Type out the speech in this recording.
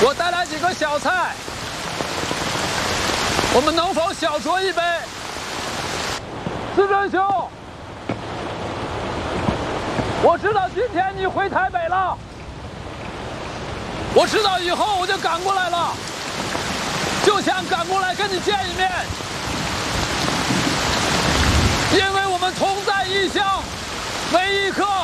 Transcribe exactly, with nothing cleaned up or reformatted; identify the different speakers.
Speaker 1: 我带来几个小菜，我们能否小酌一杯？师真兄，我知道今天你回台北了，我知道以后我就赶过来了，就想赶过来跟你见一面，因为我们同在异乡，每一刻